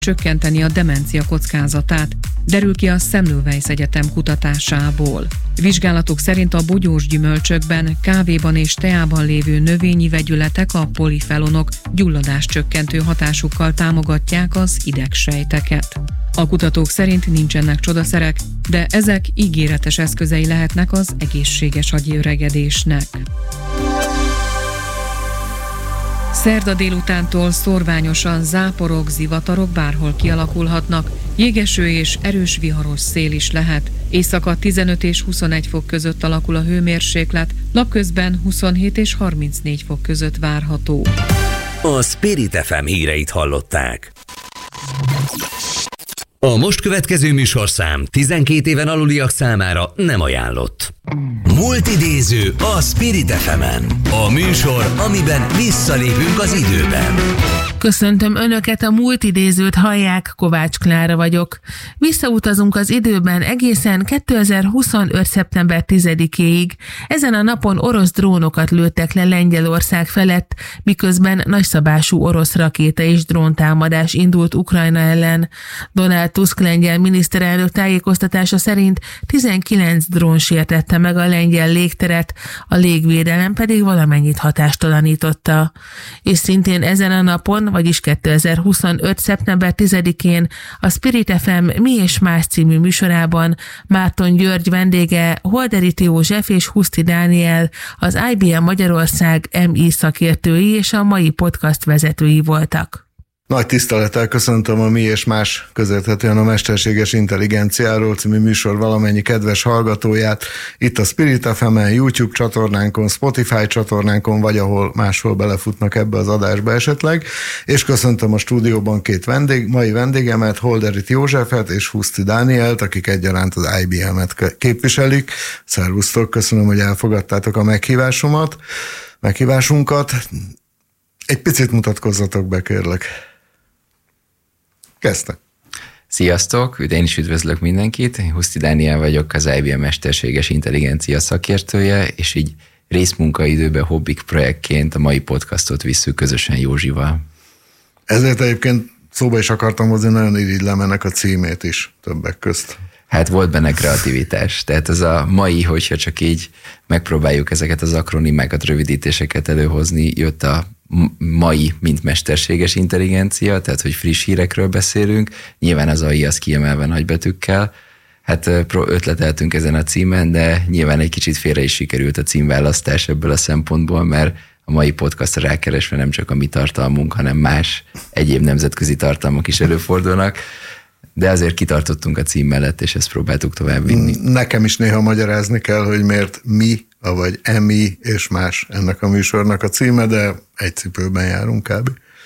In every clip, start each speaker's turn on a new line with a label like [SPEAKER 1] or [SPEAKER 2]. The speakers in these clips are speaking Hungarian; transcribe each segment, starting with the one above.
[SPEAKER 1] csökkenteni a demencia kockázatát, derül ki a Semmelweis Egyetem kutatásából. Vizsgálatok szerint a bogyós gyümölcsökben, kávéban és teában lévő növényi vegyületek, a polifenolok gyulladáscsökkentő hatásukkal támogatják az idegsejteket. A kutatók szerint nincsenek csodaszerek, de ezek ígéretes eszközei lehetnek az egészséges agyöregedésnek. Szerda délutántól szórványosan záporok, zivatarok bárhol kialakulhatnak, jégeső és erős viharos szél is lehet. Éjszaka 15 és 21 fok között alakul a hőmérséklet, napközben 27 és 34 fok között várható.
[SPEAKER 2] A Spirit FM híreit hallották. A most következő műsorszám 12 éven aluliak számára nem ajánlott. Multidéző a Spirit FM-en. A műsor, amiben visszalépünk az időben.
[SPEAKER 3] Köszöntöm Önöket, a Multidézőt hallják, Kovács Klára vagyok. Visszautazunk az időben egészen 2025. szeptember 10-éig. Ezen a napon orosz drónokat lőttek le Lengyelország felett, miközben nagyszabású orosz rakéta és dróntámadás indult Ukrajna ellen. Donald Tusk lengyel miniszterelnök tájékoztatása szerint 19 drón sértette meg a lengyel légteret, a légvédelem pedig valamennyit hatástalanította. És szintén ezen a napon, vagyis 2025. szeptember 10-én a Spirit FM Mi és Más című műsorában Márton György vendége Holderiti József és Huszti Dániel, az IBM Magyarország MI szakértői és a mai podcast vezetői voltak.
[SPEAKER 4] Nagy tisztelettel köszöntöm a Mi és Más, közérthetően a Mesterséges Intelligenciáról című műsor valamennyi kedves hallgatóját. Itt a Spirit FM-en, YouTube csatornánkon, Spotify csatornánkon, vagy ahol máshol belefutnak ebbe az adásba esetleg. És köszöntöm a stúdióban két mai vendégemet, Holderiti Józsefet és Huszti Dánielt, akik egyaránt az IBM-et képviselik. Szervusztok, köszönöm, hogy elfogadtátok a meghívásunkat. Egy picit mutatkozzatok be, kérlek. Kezdte.
[SPEAKER 5] Sziasztok, én is üdvözlök mindenkit. Én Huszti Dániel vagyok, az IBM Mesterséges Intelligencia szakértője, és így részmunkaidőben hobbik projektként a mai podcastot visszük közösen Józsival.
[SPEAKER 4] Ezért egyébként szóba is akartam hozni, nagyon irigylem ennek a címét is többek közt.
[SPEAKER 5] Hát volt benne kreativitás, tehát ez a mai, hogyha csak így megpróbáljuk ezeket az akronimákat, rövidítéseket előhozni, jött a mai, mint mesterséges intelligencia, tehát hogy friss hírekről beszélünk, nyilván az AI az kiemelve nagybetűkkel, hát ötleteltünk ezen a címen, de nyilván egy kicsit félre is sikerült a címválasztás ebből a szempontból, mert a mai podcastra rákeresve nem csak a mi tartalmunk, hanem más egyéb nemzetközi tartalmak is előfordulnak, de azért kitartottunk a cím mellett, és ezt próbáltuk továbbvinni.
[SPEAKER 4] Nekem is néha magyarázni kell, hogy miért mi, vagy EMI és más ennek a műsornak a címe, de egy cipőben járunk kb.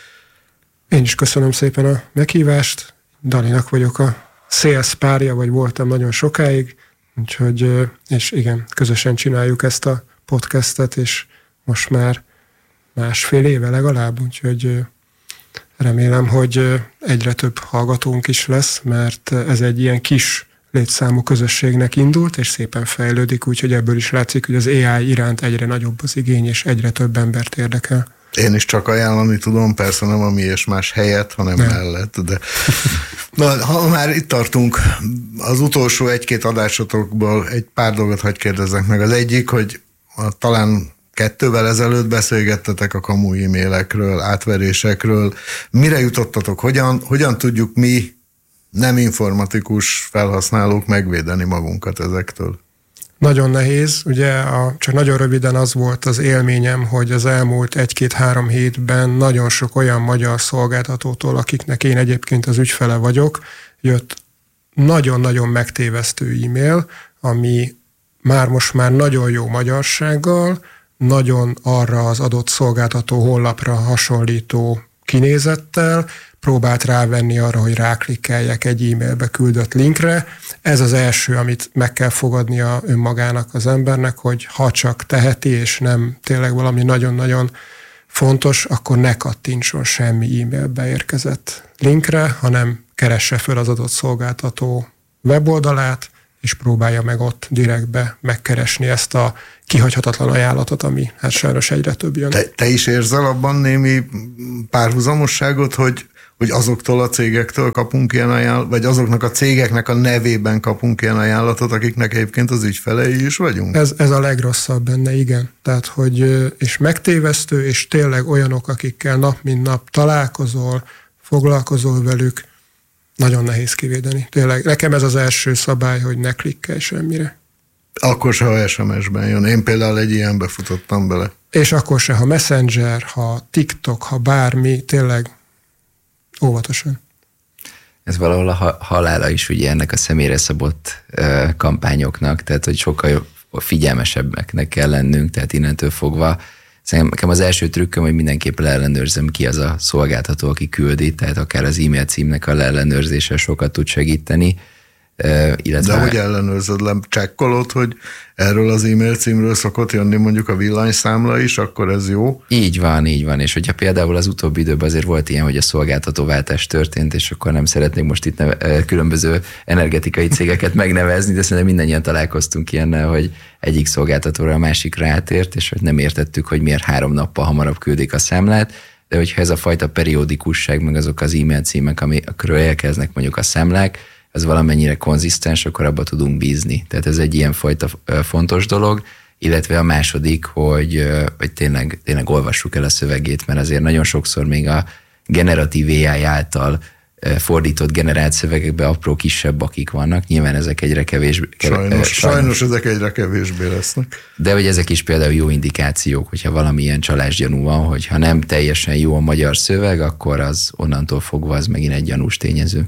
[SPEAKER 6] Én is köszönöm szépen a meghívást. Daninak vagyok a sales párja, vagy voltam nagyon sokáig, úgyhogy, és igen, közösen csináljuk ezt a podcastet, és most már 1,5 éve legalább, úgyhogy remélem, hogy egyre több hallgatónk is lesz, mert ez egy ilyen kis létszámú közösségnek indult, és szépen fejlődik, úgyhogy ebből is látszik, hogy az AI iránt egyre nagyobb az igény, és egyre több embert érdekel.
[SPEAKER 4] Én is csak ajánlani tudom, persze nem a Mi és Más helyett, hanem mellett, de na, ha már itt tartunk, az utolsó 1-2 adásotokból egy pár dolgot hadd kérdezzek meg. Az egyik, hogy talán 2-vel ezelőtt beszélgettetek a kamu e-mailekről, átverésekről. Mire jutottatok? Hogyan tudjuk mi nem informatikus felhasználók megvédeni magunkat ezektől?
[SPEAKER 6] Nagyon nehéz. Ugye csak nagyon röviden az volt az élményem, hogy az elmúlt 1-2-3 hétben nagyon sok olyan magyar szolgáltatótól, akiknek én egyébként az ügyfele vagyok, jött nagyon-nagyon megtévesztő e-mail, ami most már nagyon jó magyarsággal, nagyon arra az adott szolgáltató honlapra hasonlító kinézettel próbált rávenni arra, hogy ráklikkeljek egy e-mailbe küldött linkre. Ez az első, amit meg kell fogadnia önmagának az embernek, hogy ha csak teheti, és nem tényleg valami nagyon-nagyon fontos, akkor ne kattintson semmi e-mailbe érkezett linkre, hanem keresse föl az adott szolgáltató weboldalát, és próbálja meg ott direktbe megkeresni ezt a kihagyhatatlan ajánlatot, ami hát sajnos egyre több jön.
[SPEAKER 4] Te is érzel abban némi párhuzamosságot, hogy azoktól a cégektől kapunk ilyen ajánlatot, vagy azoknak a cégeknek a nevében kapunk ilyen ajánlatot, akiknek egyébként az ügyfelei is vagyunk?
[SPEAKER 6] Ez a legrosszabb benne, igen. Tehát, hogy és megtévesztő, és tényleg olyanok, akikkel nap mint nap találkozol, foglalkozol velük, nagyon nehéz kivédeni. Tényleg, nekem ez az első szabály, hogy ne klikkelj semmire.
[SPEAKER 4] Akkor se, ha SMS-ben jön. Én például egy ilyenbe futottam bele.
[SPEAKER 6] És akkor se, ha Messenger, ha TikTok, ha bármi, tényleg óvatosan.
[SPEAKER 5] Ez valahol a halála is ugye ennek a személyre szabott kampányoknak, tehát hogy sokkal figyelmesebbeknek kell lennünk, tehát innentől fogva. Szerintem nekem az első trükköm, hogy mindenképpen ellenőrzöm ki az a szolgáltató, aki küldi, tehát akár az e-mail címnek a leellenőrzése sokat tud segíteni.
[SPEAKER 4] De hogy ellenőrzöd, csekkolod, hogy erről az e-mail címről szokott jönni mondjuk a villanyszámla is, akkor ez jó?
[SPEAKER 5] Így van, és hogyha például az utóbbi időben azért volt ilyen, hogy a szolgáltatóváltás történt, és akkor nem szeretnék most itt különböző energetikai cégeket megnevezni, de szerintem mindannyian találkoztunk ilyennel, hogy egyik szolgáltatóra a másikra átért, és hogy nem értettük, hogy miért 3 nappal hamarabb küldik a számlát, de hogyha ez a fajta periódikusság, meg azok az e-mail címek, amikről érkeznek mondjuk a számlák, ez valamennyire konzisztens, akkor abba tudunk bízni. Tehát ez egy ilyen fajta fontos dolog, illetve a második, hogy tényleg olvassuk el a szövegét, mert azért nagyon sokszor még a generatív AI által fordított generált szövegekben apró kisebb bakik vannak. Nyilván ezek egyre kevésbé...
[SPEAKER 4] Sajnos ezek egyre kevésbé lesznek.
[SPEAKER 5] De hogy ezek is például jó indikációk, hogyha valamilyen csalásgyanú van, hogyha nem teljesen jó a magyar szöveg, akkor az onnantól fogva az megint egy gyanús tényező.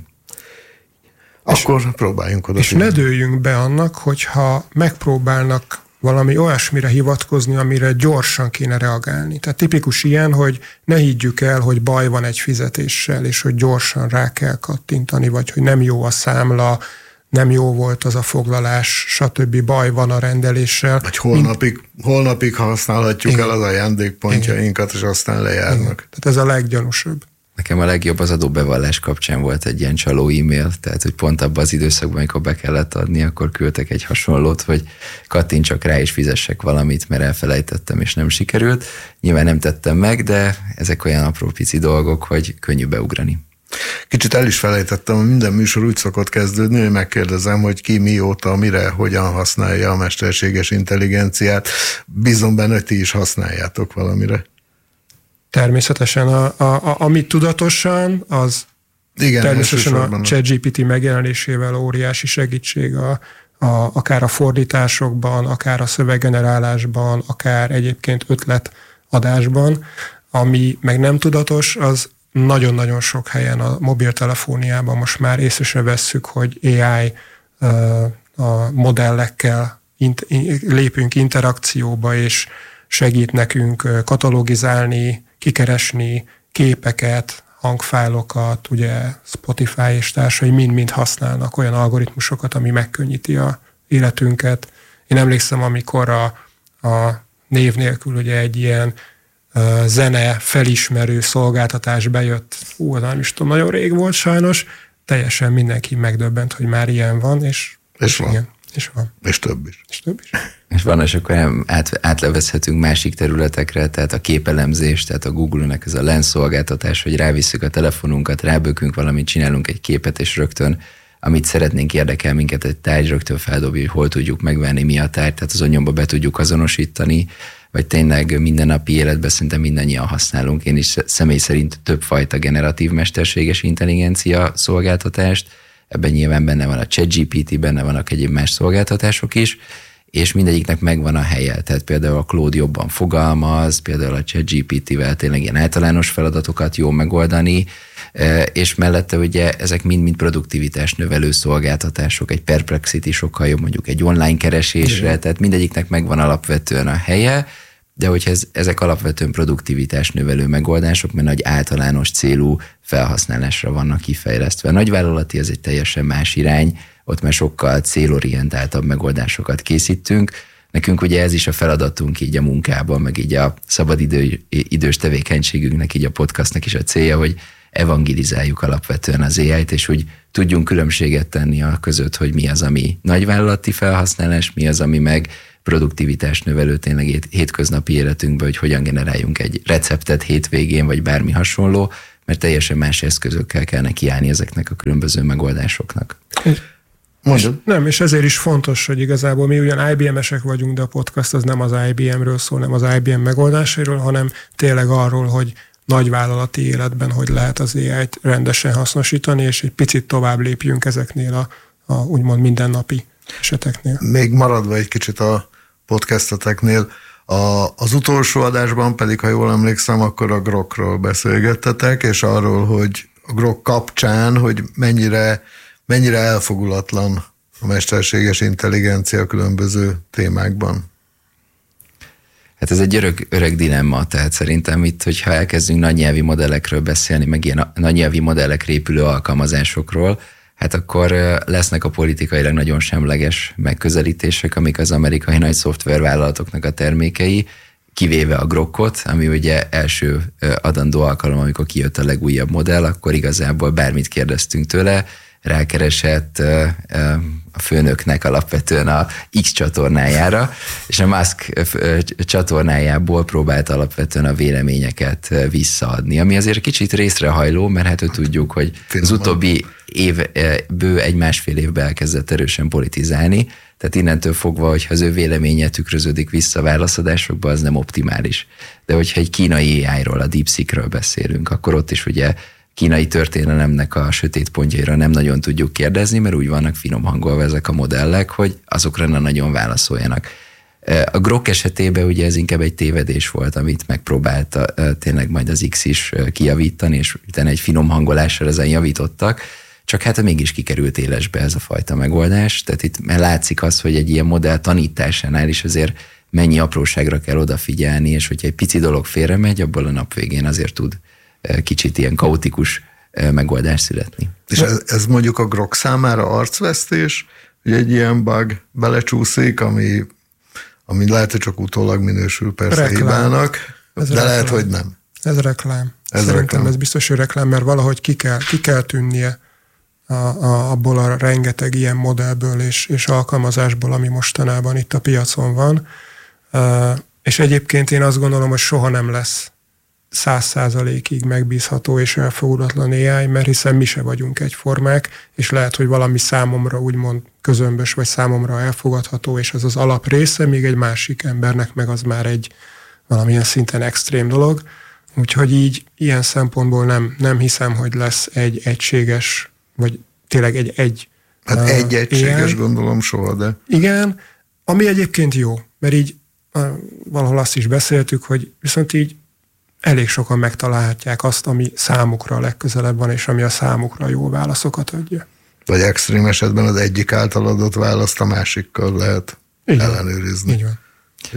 [SPEAKER 4] Akkor próbáljunk oda.
[SPEAKER 6] És ne dőljünk be annak, hogyha megpróbálnak valami olyasmire hivatkozni, amire gyorsan kéne reagálni. Tehát tipikus ilyen, hogy ne higgyük el, hogy baj van egy fizetéssel, és hogy gyorsan rá kell kattintani, vagy hogy nem jó a számla, nem jó volt az a foglalás, stb. Baj van a rendeléssel.
[SPEAKER 4] Vagy holnapig használhatjuk el az ajándékpontjainkat, és aztán lejárnak. Igen.
[SPEAKER 6] Tehát ez a leggyanúsabb.
[SPEAKER 5] Nekem a legjobb az adóbevallás kapcsán volt egy ilyen csaló e-mail, tehát hogy pont abban az időszakban, amikor be kellett adni, akkor küldtek egy hasonlót, hogy kattintsak rá és fizessek valamit, mert elfelejtettem és nem sikerült. Nyilván nem tettem meg, de ezek olyan apró pici dolgok, hogy könnyű beugrani.
[SPEAKER 4] Kicsit el is felejtettem, minden műsor úgy szokott kezdődni, hogy megkérdezem, hogy ki mióta, mire, hogyan használja a mesterséges intelligenciát. Bízom benne, hogy ti is használjátok valamire.
[SPEAKER 6] Természetesen, amit tudatosan, az igen, természetesen a ChatGPT megjelenésével óriási segítség akár a fordításokban, akár a szöveggenerálásban, akár egyébként ötletadásban. Ami meg nem tudatos, az nagyon-nagyon sok helyen a mobiltelefóniában most már észre se vesszük, hogy AI a modellekkel lépünk interakcióba, és segít nekünk katalogizálni, kikeresni képeket, hangfájlokat, ugye Spotify és társai mind-mind használnak olyan algoritmusokat, ami megkönnyíti a életünket. Én emlékszem, amikor a név nélkül ugye egy ilyen zene felismerő szolgáltatás bejött, nem is tudom, nagyon rég volt sajnos, teljesen mindenki megdöbbent, hogy már ilyen van, és
[SPEAKER 4] van.
[SPEAKER 6] Igen, és van.
[SPEAKER 4] És több is.
[SPEAKER 5] És van, és akkor átlevezhetünk másik területekre, tehát a képelemzés, tehát a Google-nek ez a lens szolgáltatás, hogy rávisszük a telefonunkat, rábökünk valamit, csinálunk egy képet, és rögtön, amit szeretnénk, érdekel minket egy tárgy, rögtön feldobja, hogy hol tudjuk megvenni, mi a tárgy, tehát az onyomba be tudjuk azonosítani, vagy tényleg mindennapi életben szerintem mindannyian használunk. Én is személy szerint többfajta generatív mesterséges intelligencia szolgáltatást, ebben nyilván benne van a ChatGPT, benne vannak egyéb más szolgáltatások is, és mindegyiknek megvan a helye. Tehát például a Claude jobban fogalmaz, például a ChatGPT-vel tényleg ilyen általános feladatokat jó megoldani, és mellette ugye ezek mind-mind produktivitás növelő szolgáltatások, egy Perplexity sokkal jobb mondjuk egy online keresésre, tehát mindegyiknek megvan alapvetően a helye, de hogyha ezek alapvetően produktivitás növelő megoldások, mert nagy általános célú felhasználásra vannak kifejlesztve. A nagyvállalati ez egy teljesen más irány, ott már sokkal célorientáltabb megoldásokat készítünk. Nekünk ugye ez is a feladatunk így a munkában, meg így a szabadidős tevékenységünknek, így a podcastnak is a célja, hogy evangelizáljuk alapvetően az AI-t, és úgy tudjunk különbséget tenni a között, hogy mi az, ami nagyvállalati felhasználás, mi az, ami meg produktivitás növelő tényleg hétköznapi életünkben, hogy hogyan generáljunk egy receptet hétvégén, vagy bármi hasonló, mert teljesen más eszközökkel kell nekiállni ezeknek a különböző megoldásoknak.
[SPEAKER 6] És ezért is fontos, hogy igazából mi ugyan IBM-esek vagyunk, de a podcast az nem az IBM-ről szól, nem az IBM megoldásairól, hanem tényleg arról, hogy nagyvállalati életben hogy lehet az AI-t rendesen hasznosítani, és egy picit tovább lépjünk ezeknél a úgymond mindennapi eseteknél.
[SPEAKER 4] Még maradva egy kicsit a podcasteteknél, az utolsó adásban pedig, ha jól emlékszem, akkor a Grokról beszélgettetek, és arról, hogy a Grok kapcsán, hogy mennyire elfogulatlan a mesterséges intelligencia különböző témákban.
[SPEAKER 5] Hát ez egy öreg dilemma, tehát szerintem itt, hogyha elkezdünk nagynyelvi modellekről beszélni, meg ilyen nagynyelvi modellekre épülő alkalmazásokról, hát akkor lesznek a politikailag nagyon semleges megközelítések, amik az amerikai nagy szoftvervállalatoknak a termékei, kivéve a Grokot, ami ugye első adandó alkalom, amikor kijött a legújabb modell, akkor igazából bármit kérdeztünk tőle, rákeresett a főnöknek alapvetően a X csatornájára, és a Musk csatornájából próbált alapvetően a véleményeket visszaadni, ami azért kicsit részrehajló, mert hát tudjuk, hogy az utóbbi bő 1-1,5 évben elkezdett erősen politizálni, tehát innentől fogva, hogyha az ő véleménye tükröződik vissza a válaszadásokba, az nem optimális. De hogyha egy kínai AI-ról, a DeepSeek-ről beszélünk, akkor ott is ugye kínai történelemnek a sötét pontjaira nem nagyon tudjuk kérdezni, mert úgy vannak finom hangolva ezek a modellek, hogy azokra nem nagyon válaszoljanak. A Grok esetében ugye ez inkább egy tévedés volt, amit megpróbálta tényleg majd az X is kijavítani, és utána egy finom hangolással ezen javítottak, csak hát mégis kikerült élesbe ez a fajta megoldás. Tehát itt látszik az, hogy egy ilyen modell tanításánál is azért mennyi apróságra kell odafigyelni, és hogyha egy pici dolog félremegy, abból a nap végén azért tud kicsit ilyen kaotikus megoldás születni.
[SPEAKER 4] És ez mondjuk a Grok számára arcvesztés, hogy egy ilyen bug belecsúszik, ami lehet, hogy csak utólag minősül persze hibának, de lehet, hogy nem.
[SPEAKER 6] Ez reklám. Szerintem ez biztos, hogy reklám, mert valahogy ki kell tűnnie abból a rengeteg ilyen modellből és alkalmazásból, ami mostanában itt a piacon van. És egyébként én azt gondolom, hogy soha nem lesz 100%-ig megbízható és elfogulatlan AI, mert hiszen mi se vagyunk egyformák, és lehet, hogy valami számomra úgymond közömbös, vagy számomra elfogadható, és ez az alap része, míg egy másik embernek meg az már egy valamilyen szinten extrém dolog. Úgyhogy így ilyen szempontból nem hiszem, hogy lesz egy egységes, vagy tényleg egy
[SPEAKER 4] egységes
[SPEAKER 6] AI.
[SPEAKER 4] Gondolom soha, de...
[SPEAKER 6] Igen, ami egyébként jó, mert így valahol azt is beszéltük, hogy viszont így elég sokan megtalálhatják azt, ami számukra a legközelebb van, és ami a számukra jó válaszokat adja.
[SPEAKER 4] Vagy extrém esetben az egyik által adott választ a másikkal lehet ellenőrizni.
[SPEAKER 6] Így van.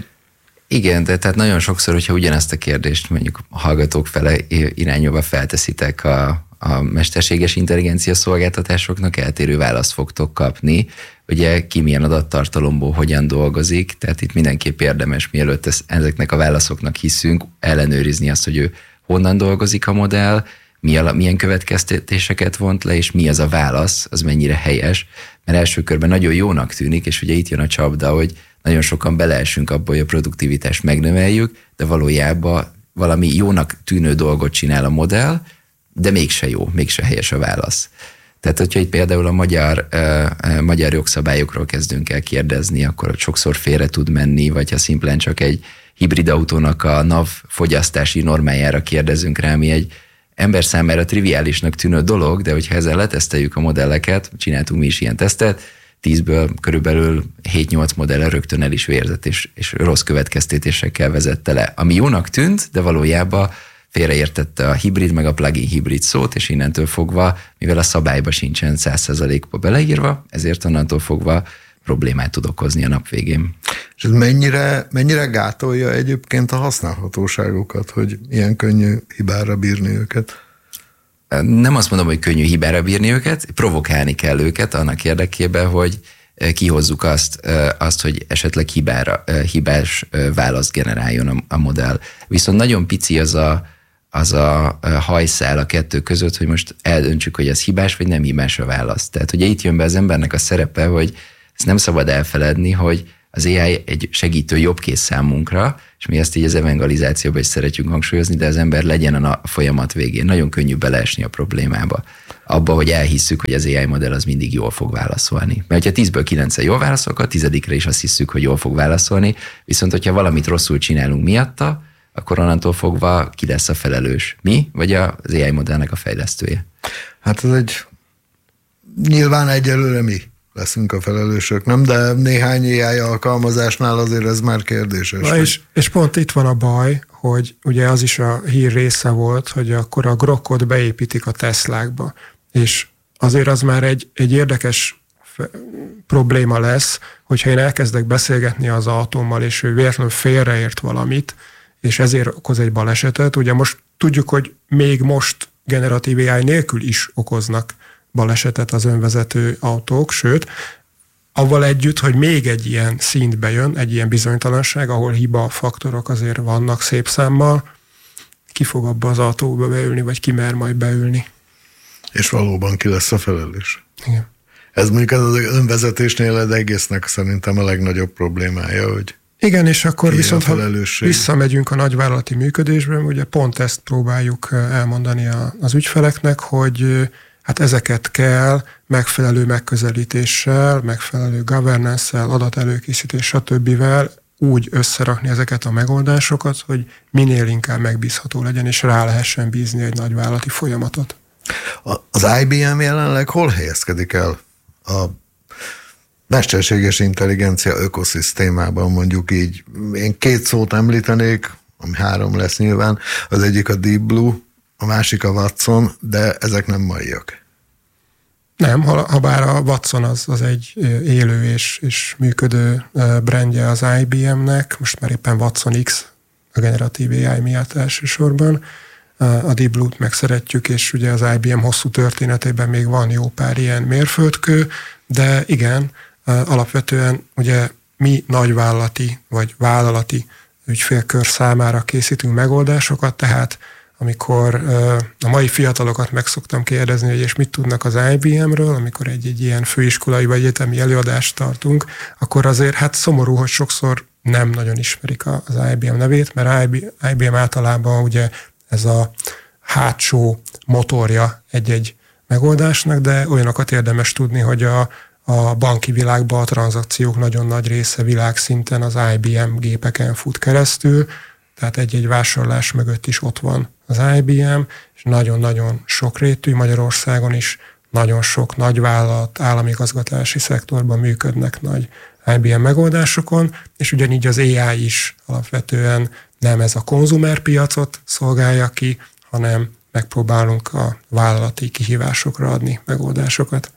[SPEAKER 5] Igen, de tehát nagyon sokszor, hogyha ugyanezt a kérdést mondjuk a hallgatók fele irányulva felteszitek a mesterséges intelligencia szolgáltatásoknak, eltérő választ fogtok kapni. Ugye ki milyen adattartalomból hogyan dolgozik, tehát itt mindenképp érdemes, mielőtt ezeknek a válaszoknak hiszünk, ellenőrizni azt, hogy ő honnan dolgozik a modell, milyen következtetéseket vont le, és mi az a válasz, az mennyire helyes, mert első körben nagyon jónak tűnik, és ugye itt jön a csapda, hogy nagyon sokan beleesünk abba, hogy a produktivitást megnöveljük, de valójában valami jónak tűnő dolgot csinál a modell, de mégse jó, mégse helyes a válasz. Tehát, hogyha itt például a magyar jogszabályokról kezdünk el kérdezni, akkor sokszor félre tud menni, vagy ha szimplán csak egy hibrid autónak a NAV fogyasztási normájára kérdezünk rá, ami egy ember számára triviálisnak tűnő dolog, de hogyha ezzel leteszteljük a modelleket, csináltunk mi is ilyen tesztet, 10-ből körülbelül 7-8 modell rögtön el is vérzett, és rossz következtetésekkel vezette le. Ami jónak tűnt, de valójában félreértette a hibrid meg a plug-in hibrid szót, és innentől fogva, mivel a szabályba sincsen 100%-ba beleírva, ezért onnantól fogva problémát tud okozni a nap végén.
[SPEAKER 4] És ez mennyire gátolja egyébként a használhatóságokat, hogy ilyen könnyű hibára bírni őket?
[SPEAKER 5] Nem azt mondom, hogy könnyű hibára bírni őket, provokálni kell őket annak érdekében, hogy kihozzuk azt, hogy esetleg hibás választ generáljon a modell. Viszont nagyon pici az a hajszál a kettő között, hogy most eldöntsük, hogy ez hibás vagy nem hibás a válasz. Tehát ugye itt jön be az embernek a szerepe, hogy ezt nem szabad elfeledni, hogy az AI egy segítő jobbkész számunkra, és mi ezt így az evangelizációban is szeretjük hangsúlyozni, de az ember legyen a folyamat végén. Nagyon könnyű beleesni a problémába. Abba, hogy elhisszük, hogy az AI modell az mindig jól fog válaszolni. Mert ha 10-ből 9-en jól válaszol, akkor a 10-re is azt hiszük, hogy jól fog válaszolni, viszont hogyha valamit rosszul csinálunk miatta, akkor onnantól fogva ki lesz a felelős? Mi, vagy az AI modellnek a fejlesztője?
[SPEAKER 4] Hát ez nyilván egyelőre mi leszünk a felelősök, nem? De néhány AI alkalmazásnál azért ez már kérdéses.
[SPEAKER 6] Na és pont itt van a baj, hogy ugye az is a hír része volt, hogy akkor a Grokot beépítik a Teslákba, és azért az már egy érdekes probléma lesz, hogyha én elkezdek beszélgetni az autómmal, és ő véletlenül félreért valamit, és ezért okoz egy balesetet. Ugye most tudjuk, hogy még most generatív AI nélkül is okoznak balesetet az önvezető autók, sőt, avval együtt, hogy még egy ilyen szintbe jön, egy ilyen bizonytalanság, ahol hiba faktorok azért vannak szép számmal, ki fog abba az autóba beülni, vagy ki mer majd beülni.
[SPEAKER 4] És valóban ki lesz a felelős.
[SPEAKER 6] Igen.
[SPEAKER 4] Ez mondjuk az önvezetésnél az egésznek szerintem a legnagyobb problémája, hogy
[SPEAKER 6] igen, és akkor viszont, ha visszamegyünk a nagyvállalati működésbe, ugye pont ezt próbáljuk elmondani az ügyfeleknek, hogy hát ezeket kell megfelelő megközelítéssel, megfelelő governance-szel, adatelőkészítés, stb. Úgy összerakni ezeket a megoldásokat, hogy minél inkább megbízható legyen, és rá lehessen bízni egy nagyvállalati folyamatot.
[SPEAKER 4] Az IBM jelenleg hol helyezkedik el a mesterséges intelligencia ökoszisztémában, mondjuk így? Én 2 szót említenék, ami 3 lesz nyilván, az egyik a Deep Blue, a másik a Watson, de ezek nem maiak.
[SPEAKER 6] Nem, habár a Watson az egy élő és működő brandje az IBM-nek, most már éppen Watson X a generatív AI miatt elsősorban. A Deep Blue-t meg szeretjük, és ugye az IBM hosszú történetében még van jó pár ilyen mérföldkő, de igen, alapvetően ugye mi nagyvállalati vagy vállalati ügyfélkör számára készítünk megoldásokat, tehát amikor a mai fiatalokat meg szoktam kérdezni, hogy és mit tudnak az IBM-ről, amikor egy ilyen főiskolai vagy egyetemi előadást tartunk, akkor azért hát szomorú, hogy sokszor nem nagyon ismerik az IBM nevét, mert IBM általában ugye ez a hátsó motorja egy-egy megoldásnak, de olyanokat érdemes tudni, hogy a banki világban a tranzakciók nagyon nagy része világszinten az IBM gépeken fut keresztül, tehát egy-egy vásárlás mögött is ott van az IBM, és nagyon-nagyon sokrétű, Magyarországon is nagyon sok nagyvállalat, állami igazgatási szektorban működnek nagy IBM megoldásokon, és ugyanígy az AI is alapvetően nem ez a konzumerpiacot szolgálja ki, hanem megpróbálunk a vállalati kihívásokra adni megoldásokat.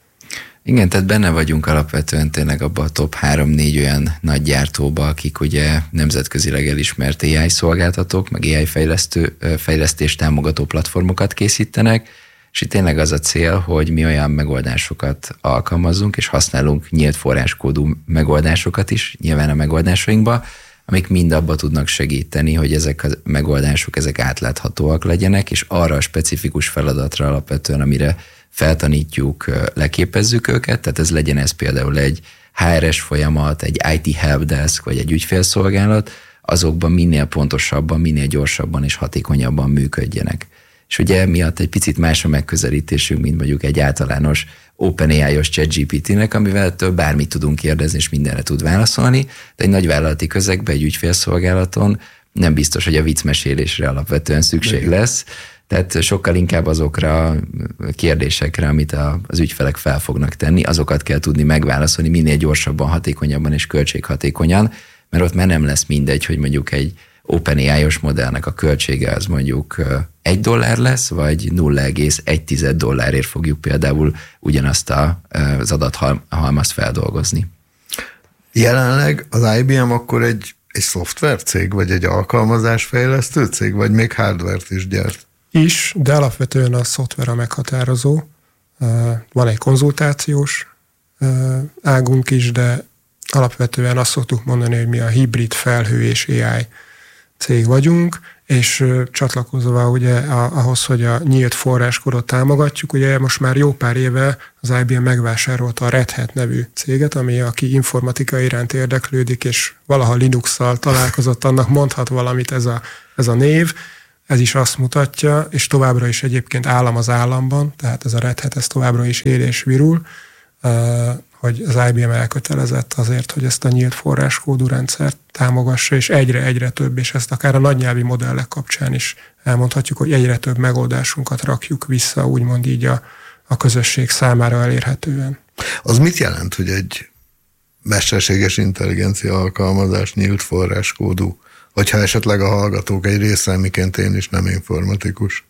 [SPEAKER 5] Igen, tehát benne vagyunk alapvetően tényleg abban a top 3-4 olyan nagy gyártóba, akik ugye nemzetközileg elismert AI szolgáltatók, meg AI fejlesztés támogató platformokat készítenek, és itt tényleg az a cél, hogy mi olyan megoldásokat alkalmazzunk, és használunk nyílt forráskódú megoldásokat is nyilván a megoldásainkba, amik mind abba tudnak segíteni, hogy ezek a megoldások ezek átláthatóak legyenek, és arra a specifikus feladatra alapvetően, amire feltanítjuk, leképezzük őket, tehát ez legyen ez például egy HRS folyamat, egy IT helpdesk, vagy egy ügyfélszolgálat, azokban minél pontosabban, minél gyorsabban és hatékonyabban működjenek. És ugye miatt egy picit más a megközelítésünk, mint mondjuk egy általános OpenAI-os ChatGPT-nek, amivel bármit tudunk kérdezni, és mindenre tud válaszolni, de egy nagyvállalati közegben, egy ügyfélszolgálaton nem biztos, hogy a viccmesélésre alapvetően szükség lesz, tehát sokkal inkább azokra a kérdésekre, amit az ügyfelek fel fognak tenni, azokat kell tudni megválaszolni minél gyorsabban, hatékonyabban és költséghatékonyan, mert ott már nem lesz mindegy, hogy mondjuk egy OpenAI-os modellnek a költsége az mondjuk $1 lesz, vagy $0,1 fogjuk például ugyanazt az adathalmazt feldolgozni.
[SPEAKER 4] Jelenleg az IBM akkor egy szoftvercég, vagy egy alkalmazásfejlesztő cég, vagy még hardware-t is gyárt?
[SPEAKER 6] Is, de alapvetően a szoftver a meghatározó. Van egy konzultációs águnk is, de alapvetően azt szoktuk mondani, hogy mi a hibrid felhő és AI cég vagyunk, és csatlakozva ugye ahhoz, hogy a nyílt forráskódot támogatjuk, ugye most már jó pár éve az IBM megvásárolta a Red Hat nevű céget, aki informatika iránt érdeklődik, és valaha Linux-szal találkozott, annak mondhat valamit ez a név. Ez is azt mutatja, és továbbra is egyébként állam az államban, tehát ez a Red Hat ez továbbra is él és virul, hogy az IBM elkötelezett azért, hogy ezt a nyílt forráskódú rendszert támogassa, és egyre több, és ezt akár a nagynyelvi modellek kapcsán is elmondhatjuk, hogy egyre több megoldásunkat rakjuk vissza, úgymond így a közösség számára elérhetően.
[SPEAKER 4] Az mit jelent, hogy egy mesterséges intelligencia alkalmazás nyílt forráskódú, hogyha esetleg a hallgatók egy része, miként én is nem informatikus?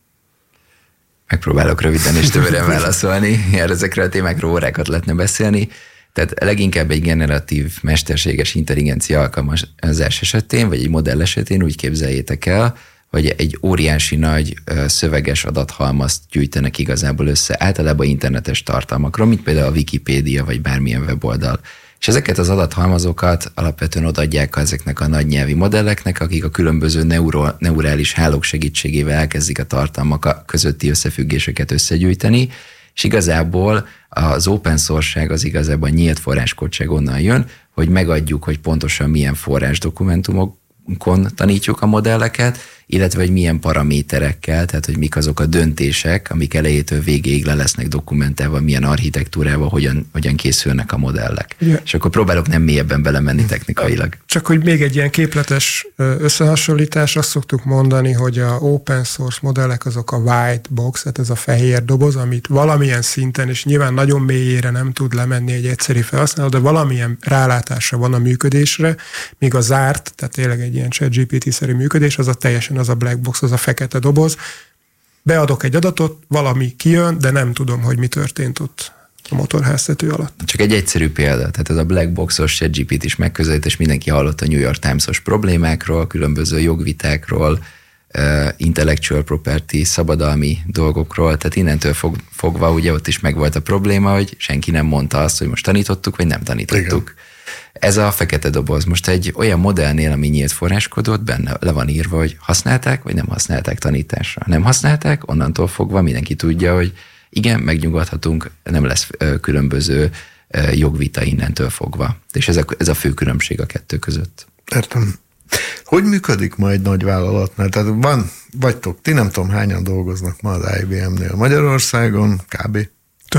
[SPEAKER 5] Megpróbálok röviden és többen válaszolni, mert ezekről a témákról órákat lehetne beszélni. Tehát leginkább egy generatív mesterséges intelligencia alkalmazás esetén, vagy egy modell esetén úgy képzeljétek el, hogy egy óriási nagy szöveges adathalmazt gyűjtenek igazából össze, általában internetes tartalmakról, mint például a Wikipédia, vagy bármilyen weboldal. És ezeket az adathalmazokat alapvetően odaadják ezeknek a nagy nyelvi modelleknek, akik a különböző neurális hálók segítségével elkezdik a tartalmak közötti összefüggéseket összegyűjteni, és igazából az open source-ság az igazából nyílt forráskódság onnan jön, hogy megadjuk, hogy pontosan milyen forrás dokumentumokon tanítjuk a modelleket, illetve hogy milyen paraméterekkel, tehát hogy mik azok a döntések, amik elejétől végéig le lesznek dokumentálva, milyen architektúrával, hogyan készülnek a modellek. Ja. És akkor próbálok nem mélyebben belemenni technikailag.
[SPEAKER 6] Csak hogy még egy ilyen képletes összehasonlítás, azt szoktuk mondani, hogy a open source modellek azok a white box, tehát ez a fehér doboz, amit valamilyen szinten, és nyilván nagyon mélyére nem tud lemenni egy egyszerű felhasználó, de valamilyen rálátása van a működésre, míg a zárt, tehát tényleg egy ilyen ChatGPT-szerű működés, az a teljesen az a black box, az a fekete doboz. Beadok egy adatot, valami kijön, de nem tudom, hogy mi történt ott a motorháztető alatt.
[SPEAKER 5] Csak egy egyszerű példa, tehát ez a black boxos ChatGPT-s megközelítés, mindenki hallott a New York Times-os problémákról, különböző jogvitákról, intellectual property, szabadalmi dolgokról, tehát innentől fogva ugye ott is megvolt a probléma, hogy senki nem mondta azt, hogy most tanítottuk, vagy nem tanítottuk. Igen. Ez a fekete doboz. Most egy olyan modellnél, ami nyílt forráskódot, benne le van írva, hogy használták, vagy nem használták tanításra. Nem használták, onnantól fogva mindenki tudja, hogy igen, megnyugodhatunk, nem lesz különböző jogvita innentől fogva. És ez a fő különbség a kettő között.
[SPEAKER 4] Értem. Hogy működik ma egy nagy vállalatnál? Tehát vagytok, ti nem tudom hányan dolgoznak ma az IBM-nél Magyarországon, kb.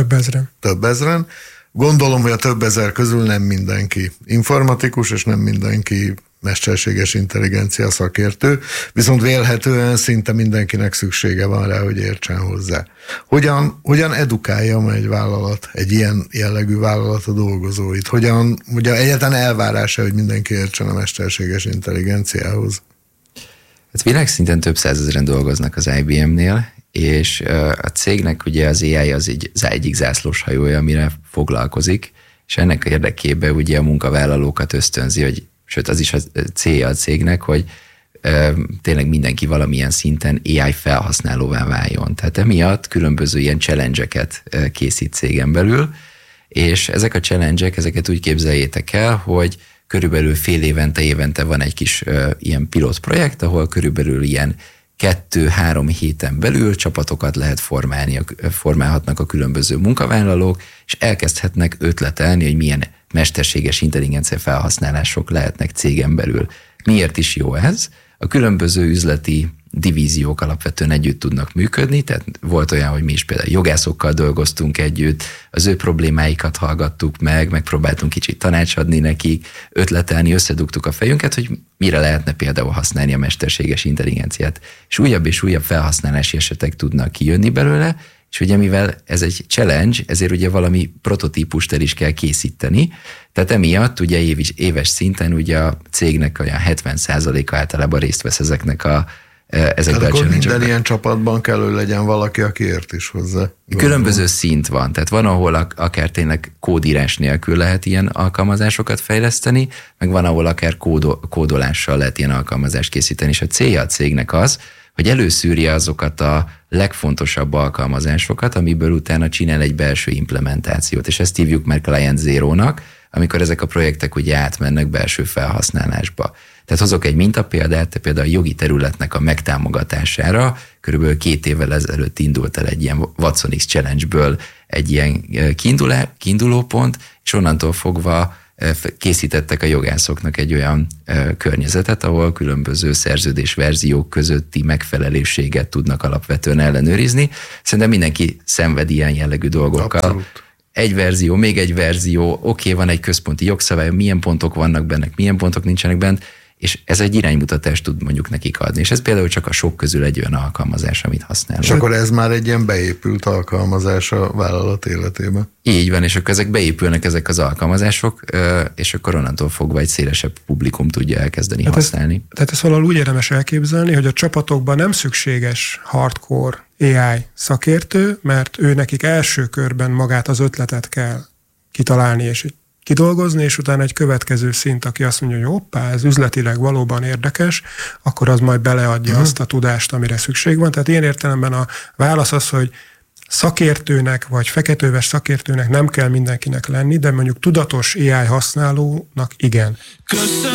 [SPEAKER 4] Több ezren. Gondolom, hogy a több ezer közül nem mindenki informatikus, és nem mindenki mesterséges intelligencia szakértő, viszont vélhetően szinte mindenkinek szüksége van rá, hogy értsen hozzá. Hogyan edukálja egy vállalat, egy ilyen jellegű vállalat a dolgozóit? Hogyan egyáltalán elvárása, hogy mindenki értsen a mesterséges intelligenciához?
[SPEAKER 5] Hát világszinten több százezren dolgoznak az IBM-nél, és a cégnek ugye az AI az egyik zászlós hajója, amire foglalkozik, és ennek érdekében ugye a munkavállalókat ösztönzi, hogy sőt az is a célja a cégnek, hogy tényleg mindenki valamilyen szinten AI felhasználóvá váljon. Tehát emiatt különböző ilyen challenge-eket készít cégen belül, és ezek a challenge-ek, ezeket úgy képzeljétek el, hogy körülbelül fél évente van egy kis ilyen pilot projekt, ahol körülbelül ilyen 2-3 héten belül csapatokat lehet formálhatnak a különböző munkavállalók, és elkezdhetnek ötletelni, hogy milyen mesterséges intelligencia felhasználások lehetnek cégen belül. Miért is jó ez? A különböző üzleti divíziók alapvetően együtt tudnak működni, tehát volt olyan, hogy mi is például jogászokkal dolgoztunk együtt, az ő problémáikat hallgattuk meg, megpróbáltunk kicsit tanácsadni nekik, ötletelni, összedugtuk a fejünket, hogy mire lehetne például használni a mesterséges intelligenciát. És újabb felhasználási esetek tudnak kijönni belőle, és ugye mivel ez egy challenge, ezért ugye valami prototípust el is kell készíteni, tehát emiatt ugye éves szinten ugye a cégnek olyan 70%-a általában részt vesz ezeknek a
[SPEAKER 4] akkor minden ilyen csapatban kell, hogy legyen valaki, aki ért is hozzá.
[SPEAKER 5] Különböző szint van, tehát van, ahol akár tényleg kódírás nélkül lehet ilyen alkalmazásokat fejleszteni, meg van, ahol akár kódolással lehet ilyen alkalmazást készíteni, és a célja a cégnek az, hogy előszűrje azokat a legfontosabb alkalmazásokat, amiből utána csinál egy belső implementációt, és ezt hívjuk már Client Zero-nak, amikor ezek a projektek ugye átmennek belső felhasználásba. Tehát hozok egy mintapéldát, például a jogi területnek a megtámogatására körülbelül 2 évvel ezelőtt indult el egy ilyen Watson X Challenge-ből egy ilyen kiindulópont, és onnantól fogva készítettek a jogászoknak egy olyan környezetet, ahol különböző szerződésverziók közötti megfelelőséget tudnak alapvetően ellenőrizni. Szerintem mindenki szenved ilyen jellegű dolgokkal.
[SPEAKER 4] Abszolút.
[SPEAKER 5] Egy verzió, még egy verzió, oké, van egy központi jogszabály, milyen pontok vannak benne, milyen pontok nincsenek benne, és ez egy iránymutatást tud mondjuk nekik adni. És ez például csak a sok közül egy olyan alkalmazás, amit használnak.
[SPEAKER 4] És akkor ez már egy ilyen beépült alkalmazás a vállalat életében.
[SPEAKER 5] Így van, és akkor ezek beépülnek ezek az alkalmazások, és akkor onnantól fogva egy szélesebb publikum tudja elkezdeni használni.
[SPEAKER 6] Tehát ezt valahol úgy érdemes elképzelni, hogy a csapatokban nem szükséges hardcore AI szakértő, mert ő nekik első körben magát az ötletet kell kitalálni és kidolgozni, és utána egy következő szint, aki azt mondja, hogy hoppá, ez üzletileg valóban érdekes, akkor az majd beleadja azt a tudást, amire szükség van. Tehát ilyen értelemben a válasz az, hogy szakértőnek, vagy feketőves szakértőnek nem kell mindenkinek lenni, de mondjuk tudatos AI használónak igen.